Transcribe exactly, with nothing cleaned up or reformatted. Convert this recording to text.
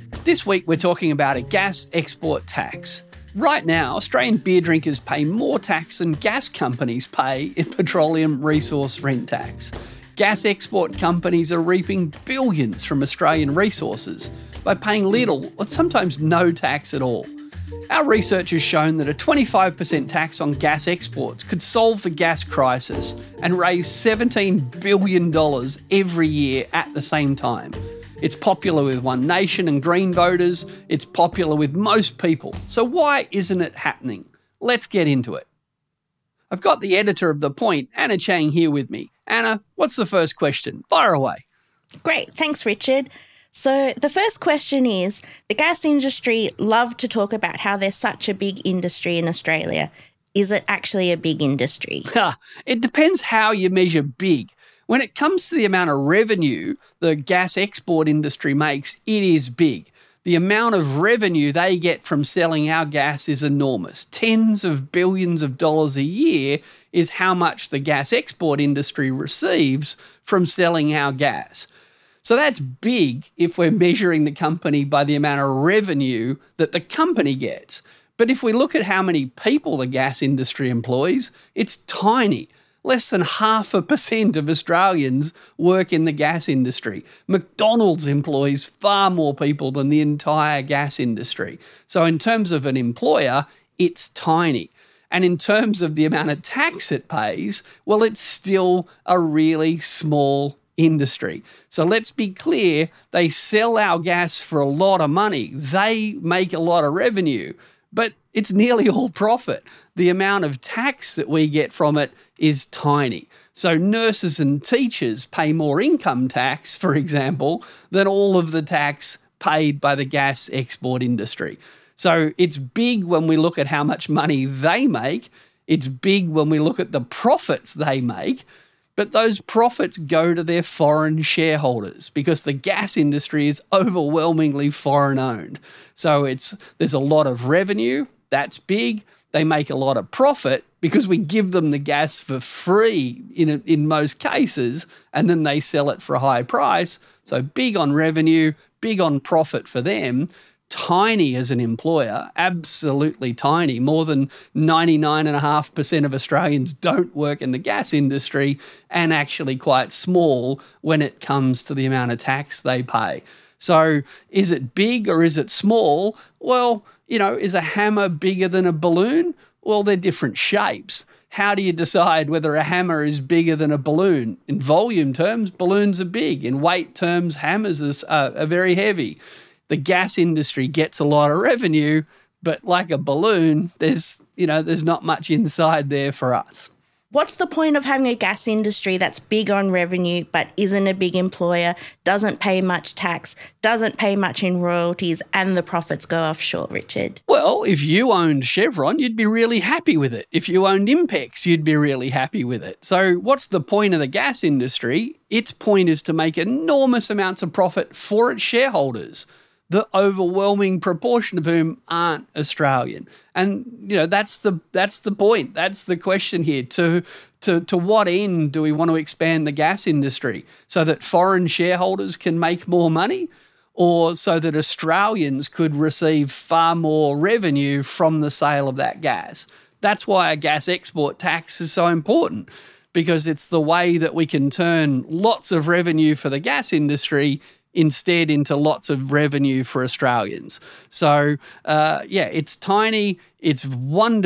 This week we're talking about a gas export tax. Right now, Australian beer drinkers pay more tax than gas companies pay in petroleum resource rent tax. Gas export companies are reaping billions from Australian resources by paying little or sometimes no tax at all. Our research has shown that a twenty-five percent tax on gas exports could solve the gas crisis and raise seventeen billion dollars every year at the same time. It's popular with One Nation and Green voters. It's popular with most people. So why isn't it happening? Let's get into it. I've got the editor of The Point, Anna Chang, here with me. Anna, what's the first question? Fire away. Great. Thanks, Richard. So the first question is, the gas industry love to talk about how there's such a big industry in Australia. Is it actually a big industry? It depends how you measure big. When it comes to the amount of revenue the gas export industry makes, it is big. The amount of revenue they get from selling our gas is enormous. Tens of billions of dollars a year is how much the gas export industry receives from selling our gas. So that's big if we're measuring the company by the amount of revenue that the company gets. But if we look at how many people the gas industry employs, it's tiny. Less than half a percent of Australians work in the gas industry. McDonald's employs far more people than the entire gas industry. So in terms of an employer, it's tiny. And in terms of the amount of tax it pays, well, it's still a really small industry. So let's be clear, they sell our gas for a lot of money. They make a lot of revenue, but it's nearly all profit. The amount of tax that we get from it is tiny. So nurses and teachers pay more income tax, for example, than all of the tax paid by the gas export industry. So it's big when we look at how much money they make. It's big when we look at the profits they make. But those profits go to their foreign shareholders because the gas industry is overwhelmingly foreign owned. So it's there's a lot of revenue. That's big. They make a lot of profit because we give them the gas for free in a, in most cases, and then they sell it for a high price. So big on revenue, big on profit for them. Tiny as an employer, absolutely tiny. More than ninety-nine point five percent of Australians don't work in the gas industry, and actually quite small when it comes to the amount of tax they pay. So is it big or is it small? Well, you know, is a hammer bigger than a balloon? Well, they're different shapes. How do you decide whether a hammer is bigger than a balloon? In volume terms, balloons are big. In weight terms, hammers are, are very heavy. The gas industry gets a lot of revenue, but like a balloon, there's, you know, there's not much inside there for us. What's the point of having a gas industry that's big on revenue but isn't a big employer, doesn't pay much tax, doesn't pay much in royalties, and the profits go offshore, Richard? Well, if you owned Chevron, you'd be really happy with it. If you owned Impex, you'd be really happy with it. So what's the point of the gas industry? Its point is to make enormous amounts of profit for its shareholders, the overwhelming proportion of whom aren't Australian. And, you know, that's the that's the point. That's the question here. To, to, to what end do we want to expand the gas industry? So that foreign shareholders can make more money, or so that Australians could receive far more revenue from the sale of that gas? That's why a gas export tax is so important, because it's the way that we can turn lots of revenue for the gas industry instead into lots of revenue for Australians. So, uh, yeah, it's tiny, it's wonderful.